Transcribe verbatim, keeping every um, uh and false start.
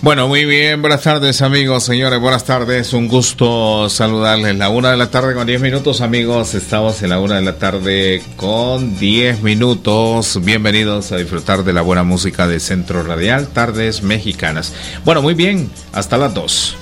Bueno, muy bien, buenas tardes amigos, señores, buenas tardes, un gusto saludarles. La una de la tarde con diez minutos, amigos, estamos en la una de la tarde con diez minutos. Bienvenidos a disfrutar de la buena música de Centro Radial, Tardes Mexicanas. Bueno, muy bien, hasta las dos.